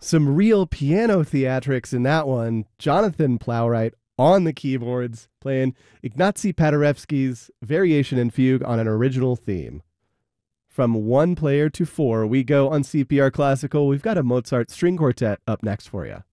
Some real piano theatrics in that one. Jonathan Plowright on the keyboards playing Ignacy Paderewski's Variation and Fugue on an original theme. From one player to four, we go on CPR Classical. We've got a Mozart string quartet up next for you.